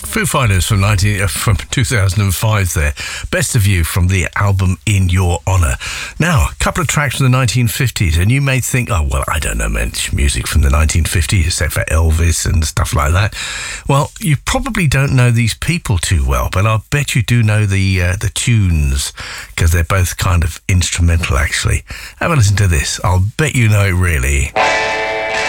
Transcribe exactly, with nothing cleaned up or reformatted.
Foo Fighters from nineteen uh, from two thousand five there. Best of You from the album In Your Honour. Now, a couple of tracks from the nineteen fifties, and you may think, oh, well, I don't know much music from the nineteen fifties except for Elvis and stuff like that. Well, you probably don't know these people too well, but I'll bet you do know the, uh, the tunes, because they're both kind of instrumental, actually. Have a listen to this. I'll bet you know it really.